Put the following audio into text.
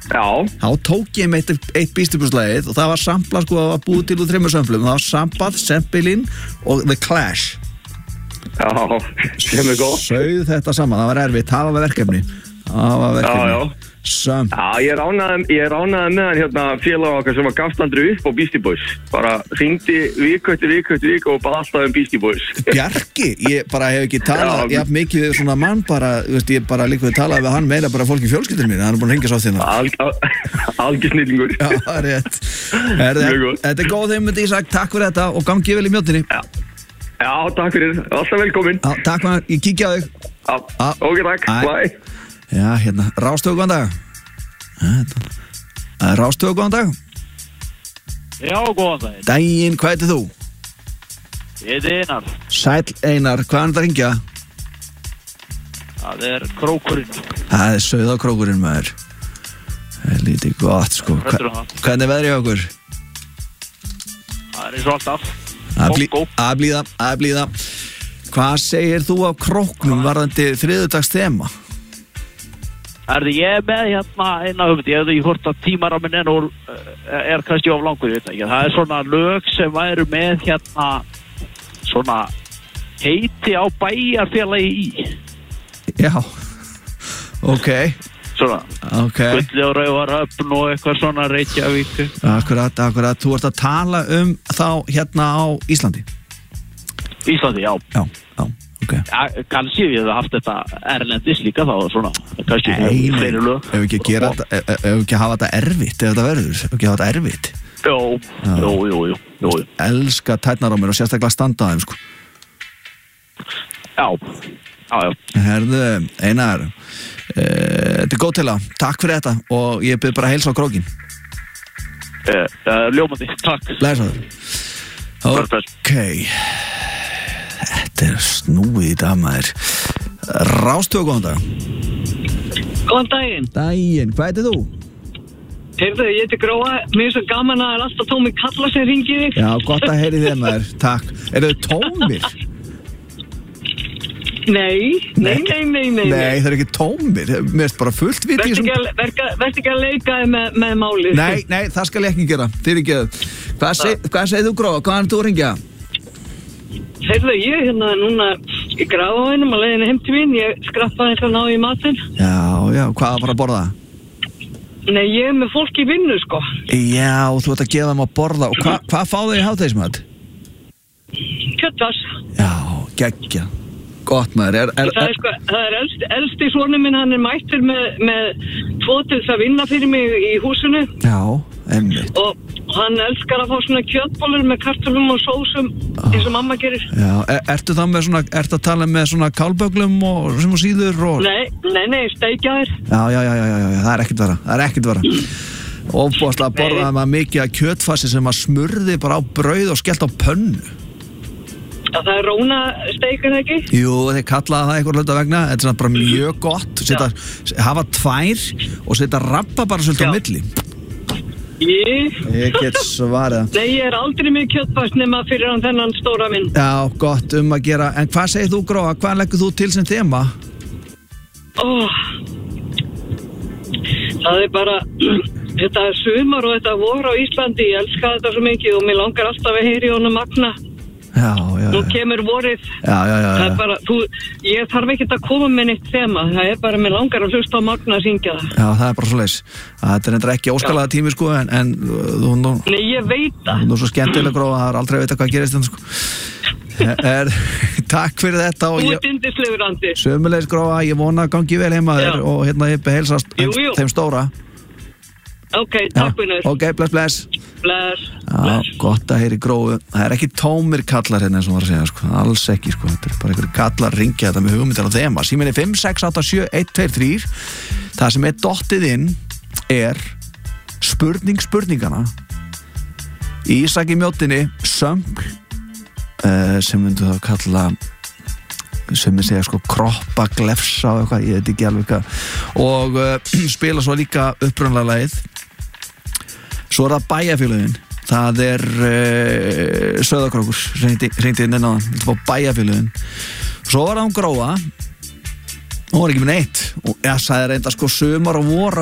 Þá tók ég með eitt Beastie Boys lagið og það var samplað sko, það var búið til úr 3 sömplum. Það var Sambað, Sempilin og The Clash. Já, sem gott. Sauð þetta saman, það var erfitt, það var verkefni. Já, ég ránaði með hann hérna félag okkar sem var gafstandri upp á Beastie Boys. Bara hringdi viku eftir viku og bara alltaf Beastie Boys. Bjarki, ég bara hef ekki talað jafn mikið við svona mann bara, veist, ég bara líka við talaði við hann meira bara fólk í fjölskyldunum mín, hann er búin að hringja svo þérna. Algjör snillingur. Já, það er rétt. Þetta góð þeim, Ísak, takk fyrir þetta og gangi vel í mjóttinni. Já, takk fyrir, alltaf velkomin. Já, takk maður, ég kíkja á þig. Ok, takk, bye. Já, hérna, Rástöðu, góðan dag. Rástöðu, góðan dag. Já, góðan dag. Daginn, hvað heitir þú? Ég heiti Einar. Sæll Einar, hvað er þetta að ringja? Það er krókurinn. Það er sauðakrókurinn maður. Það er lítið gott, sko. Hvernig er veðrið hjá okkur? Það er eins og alltaf. Að blíða. Hvað segir þú af króknum varðandi þriðjudags þema? Ég með hérna eina hugmynd, ég hefði hort að tímaraminn er kannski of langur, ég veit ekki. Það er svona lög sem væru með hérna svona heiti á bæjarfélagi í. Já, ok. Svona, Gulli og Rauvarhöfn og eitthvað svona Reykjavík. Akkurat, þú ert að tala þá hérna á Íslandi. Íslandi, já. Já, ok. Ja, kannski við hefum haft þetta erlendis líka þá, svona, kannski fleiri lög. Ef ekki hafa þetta erfitt, ef þetta verður, ef ekki hafa þetta erfitt. Jú. Elska tærnar á mér og sérstaklega standa á þeim, sko. Já. Herðu, Einar, þetta er góð til að, takk fyrir þetta og ég byrð bara að heilsa á krókin. Ljómandi, takk. Læsaður. Ok. Þetta er snúið í dag, maður. Rástöðu, góðan dag. Góðan daginn. Daginn, hvað heitir þú? Heyrðu, ég heiti Gróa. Mér er svo gaman að það er alltaf tómir kallar sem hringir þig. Já, gott að heyri þér, maður. Takk. Eru þau tómir? Nei. Nei, það er ekki tómir. Mér er bara fullt viti. Verð ekki að leika með málið. Nei, það skal ég ekki gera. Hvað segir þú, Gróa? Hvað er þú að ringja? Heyrðu, ég er hérna núna í Grafarvoginum á leiðinni heim til mín. Ég skrappaði eins og ná í matinn. Já, hvað að fara að borða? Nei, ég er með fólk í vinnu, sko. Já, þú ert að gefa þeim að borða. Og hvað fá þau í hádegismat? Kjötfars. Já, geggja. Gott maður. Það er elsti sonur minn, hann er mættur með 2 til að vinna fyrir mig í húsinu. Já, einmitt. Og hann elskar að fá svona kjötbollur með kartöflum og sósum eins og mamma gerir. Já, ertu að tala með svona kálböglum og sem og síður og... Nei, steikja þér. Já, það er ekkert vera. Óbúðslega borðaði maður mikið að kjötfassi sem maður smurði bara á brauð og skellt á pönnu. Það er róna steikar, ekki? Jú, þeir kallaði það einhver hluta vegna. Þetta er bara mjög gott. Hafa 2 og setja rabba bara svolítið á milli. Ég get svarað. Nei, ég er aldrei með kjötfars nema fyrir hann þennan stóra minn. Já, gott að gera. En hvað segir þú, Gróa? Hvað leggur þú til sem þema? Það er bara þetta er sumar og þetta vor á Íslandi. Ég elska þetta svo mikið og mér langar alltaf að heyri honum Magna. Já. Nú kemur vorið. Já. Það er bara, ég þarf ekkert að koma með neitt þema. Það er bara, mér langar að hlusta á Magna að syngja það. Já, það er bara svoleiðis. Þetta er ekki óskalaða tími, sko, en þú... Nei, ég veit það. Þú er svo skemmtileg, Gróa, það er aldrei að vita hvað gerist þetta, sko. Takk fyrir þetta og þú ert yndislegur, Andi. Sömuleiðis, Gróa, ég vona að gangi vel heima þér og hérna ég beheilsast þeim stóra. Ok, takk fyrir. Ok, bless. Já, gott að heyri Gróu. Það er ekki tómir kallar hérna eins og var að segja, sko. Alls ekki, sko. Þetta er bara einhverjum kallar ringja þetta með hugmyndir á þema. Síminn er 5687123. Það sem er dottið inn er spurningana. Ísak í mjóttinni, sömpl, sem myndu þá kalla sem ég segja, sko, kroppa, glefsa og eitthvað, ég veit ekki alveg hvað. Og spila svo líka upprunalega lagið. Svo er það bæjarfélögin. Það er Sauðakrókur hringdi inn á hann. Þetta var bæjarfélögin. Svo var það Gróa. Hún var ekki með neitt. Og ég sagði reynda, sko, sumar og vor á